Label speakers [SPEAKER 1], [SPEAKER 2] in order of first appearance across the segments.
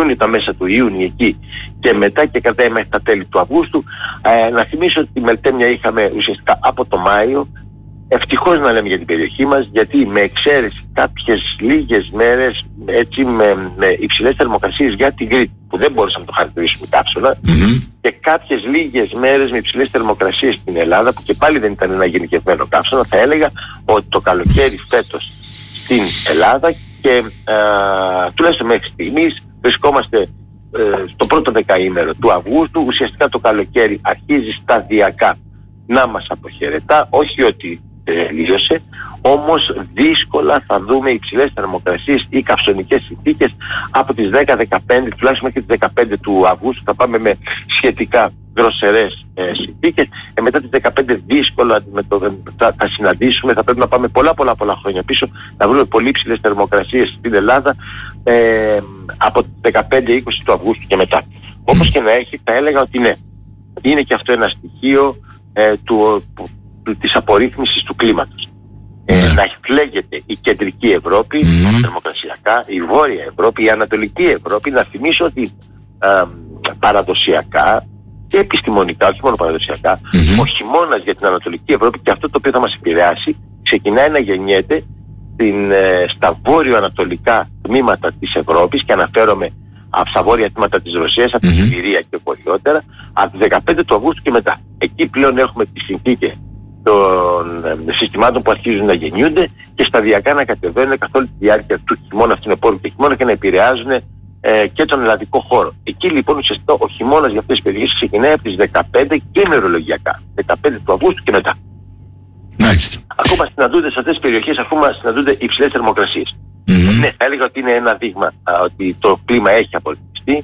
[SPEAKER 1] Ιούνιο, τα μέσα του Ιούνιου εκεί και μετά και κρατάει μέχρι τα τέλη του Αυγούστου. Να θυμίσω ότι τη Μελτέμια είχαμε ουσιαστικά από το Μάιο. Ευτυχώς να λέμε για την περιοχή μας, γιατί με εξαίρεση κάποιες λίγες μέρες έτσι με υψηλές θερμοκρασίες για την Κρήτη, που δεν μπορούσαμε να το χαρακτηρίσουμε κάψωνα, και κάποιες λίγες μέρες με υψηλές θερμοκρασίες στην Ελλάδα, που και πάλι δεν ήταν ένα γενικευμένο κάψωνα, θα έλεγα ότι το καλοκαίρι φέτος στην Ελλάδα και τουλάχιστον μέχρι στιγμής βρισκόμαστε στο πρώτο δεκαήμερο του Αυγούστου. Ουσιαστικά το καλοκαίρι αρχίζει σταδιακά να μας αποχαιρετά, όχι ότι τελείωσε, όμως δύσκολα θα δούμε υψηλές θερμοκρασίες ή καυσονικές συνθήκες από τις 10-15, τουλάχιστον μέχρι τις 15 του Αυγούστου θα πάμε με σχετικά δροσερές συνθήκες. Μετά τις 15 δύσκολα θα συναντήσουμε, θα πρέπει να πάμε πολλά χρόνια πίσω, να βρούμε πολύ υψηλές θερμοκρασίες στην Ελλάδα από τις 15-20 του Αυγούστου και μετά. Όπως και να έχει, θα έλεγα ότι ναι, είναι και αυτό ένα στοιχείο της απορρίθμισης του κλίματος. Να φλέγεται η κεντρική Ευρώπη θερμοκρασιακά, η βόρεια Ευρώπη, η ανατολική Ευρώπη. Να θυμίσω ότι παραδοσιακά και επιστημονικά, όχι μόνο παραδοσιακά, ο χειμώνας για την ανατολική Ευρώπη και αυτό το οποίο θα μας επηρεάσει ξεκινάει να γεννιέται στα βόρειο-ανατολικά τμήματα της Ευρώπης, και αναφέρομαι στα βόρεια τμήματα της Ρωσίας, από τη Σιβηρία και βορειότερα, από τις 15 του Αυγούστου και μετά. Εκεί πλέον έχουμε τις συνθήκες των συστημάτων που αρχίζουν να γεννιούνται και σταδιακά να κατεβαίνουν καθ' όλη τη διάρκεια του χειμώνα, φθινοπόρου και χειμώνα, και να επηρεάζουν και τον ελλαδικό χώρο. Εκεί λοιπόν ουσιαστικά ο χειμώνας για αυτές τις περιοχές ξεκινάει από τις 15 και ημερολογιακά, 15 του Αυγούστου και μετά. Ακόμα συναντούνται σε αυτές τις περιοχές, ακόμα συναντούνται υψηλές θερμοκρασίες. Ναι, θα έλεγα ότι είναι ένα δείγμα ότι το κλίμα έχει απορριφθεί.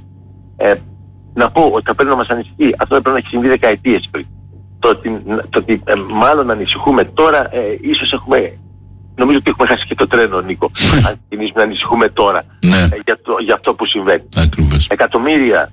[SPEAKER 1] Να πω ότι θα πρέπει να μας ανησυχεί, αυτό θα πρέπει να έχει συμβεί δεκαετίες πριν. Το ότι μάλλον ανησυχούμε τώρα, ίσως νομίζω ότι έχουμε χάσει και το τρένο, Νίκο, αν ξεκινήσουμε να ανησυχούμε τώρα για αυτό που συμβαίνει. Εκατομμύρια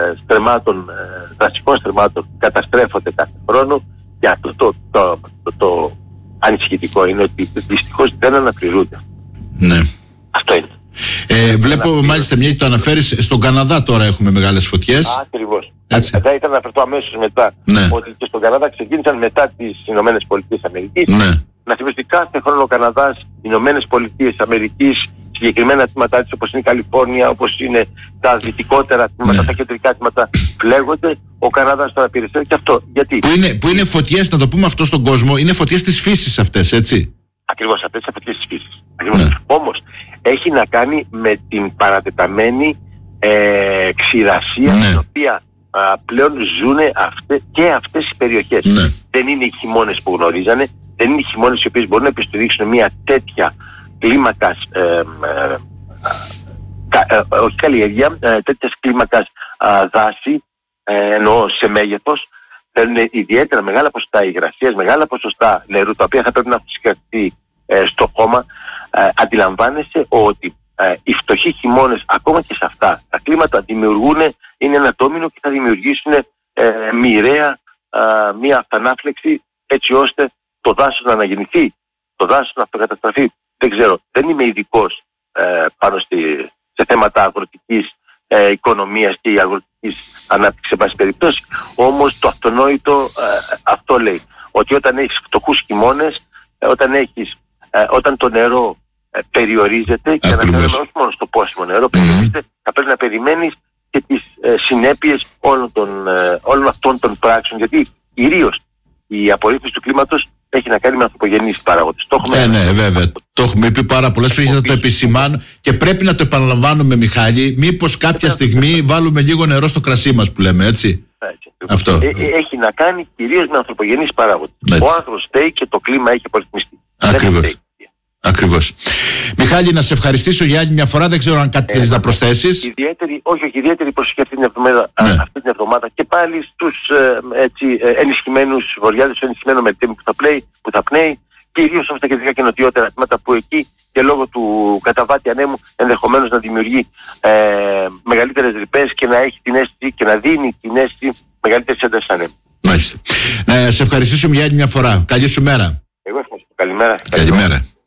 [SPEAKER 1] δασικών στρεμμάτων καταστρέφονται κάθε χρόνο, και αυτό το ανησυχητικό είναι ότι δυστυχώς δεν αναπληρούνται. Αυτό είναι.
[SPEAKER 2] Βλέπω μάλιστα, μια και το αναφέρεις, στον Καναδά τώρα έχουμε μεγάλες φωτιές.
[SPEAKER 1] Ακριβώς. Θα ήθελα να αναφερθώ αμέσως μετά ότι και στον Καναδά ξεκίνησαν μετά τις Ηνωμένες Πολιτείες Αμερικής. Να θυμίσω ότι κάθε χρόνο ο Καναδάς, οι Ηνωμένες Πολιτείες Αμερικής, συγκεκριμένα τμήματά της όπως είναι η Καλιφόρνια, όπως είναι τα δυτικότερα τμήματα, τα κεντρικά τμήματα, πλέγονται. Ο Καναδάς τώρα πήρε και αυτό. Γιατί?
[SPEAKER 2] Που είναι φωτιές, να το πούμε αυτό στον κόσμο, είναι φωτιές της φύσης αυτές, έτσι.
[SPEAKER 1] Ακριβώς, αυτές είναι φωτιές της φύσης. Όμως έχει να κάνει με την παρατεταμένη ξηρασία, την οποία πλέον ζουν και αυτές οι περιοχές. Δεν είναι οι χειμώνες που γνωρίζανε, δεν είναι οι χειμώνες οι οποίες μπορούν να επιστηρίξουν μια τέτοια κλίμακας, όχι καλλιέργεια, τέτοιας κλίμακας δάση, εννοώ σε μέγεθος. Θέλουν ιδιαίτερα μεγάλα ποσοστά υγρασίας, μεγάλα ποσοστά νερού, τα οποία θα πρέπει να συγκρατηθεί στο χώμα. Αντιλαμβάνεσαι ότι οι φτωχοί χειμώνες, ακόμα και σε αυτά τα κλίματα, είναι ένα ντόμινο και θα δημιουργήσουν μοιραία μια αυτανάφλεξη, έτσι ώστε το δάσος να αναγεννηθεί, το δάσος να αυτοκαταστραφεί. Δεν ξέρω, δεν είμαι ειδικός πάνω σε θέματα αγροτικής οικονομίας και αγροτικής ανάπτυξης σε πάση περιπτώσει, όμως το αυτονόητο αυτό λέει, ότι όταν έχεις φτωχούς χειμώνες, όταν το νερό περιορίζεται, και αναφέρομαι όχι μόνο στο πόσιμο νερό, περιορίζεται, θα πρέπει να περιμένεις και τις συνέπειες όλων αυτών των πράξεων, γιατί κυρίως η απορρίθμιση του κλίματος έχει να κάνει με ανθρωπογενείς παράγοντες.
[SPEAKER 2] Βέβαια. Το έχουμε πει πάρα πολλές φορές, θα το επισημάνω και πρέπει να το επαναλαμβάνουμε, Μιχάλη. Μήπως κάποια στιγμή βάλουμε λίγο νερό στο κρασί μας, που λέμε, έτσι. Αυτό.
[SPEAKER 1] Έχει να κάνει κυρίως με ανθρωπογενείς παράγοντες. Ο άνθρωπος φταίει και το κλίμα έχει απορριθμιστεί.
[SPEAKER 2] Ακριβώς. Μιχάλη, να σε ευχαριστήσω για άλλη μια φορά. Δεν ξέρω αν κάτι θέλεις να προσθέσεις.
[SPEAKER 1] Ιδιαίτερη προσοχή αυτή την εβδομάδα και πάλι στους ενισχυμένους βορειάδες, στο ενισχυμένο Μελτέμι που θα πνέει, κυρίως όμως τα κεντρικά και νοτιότερα τμήματα, που εκεί και λόγω του καταβάτη ανέμου ενδεχομένως να δημιουργεί μεγαλύτερες ρηπές και να έχει την αίσθηση και να δίνει την αίσθηση μεγαλύτερης έντασης ανέμου.
[SPEAKER 2] Μάλιστα. Να σε ευχαριστήσω για άλλη μια φορά. Καλή σου μέρα.
[SPEAKER 1] Εγώ ευχαριστώ. Καλημέρα.
[SPEAKER 2] Καλημέρα.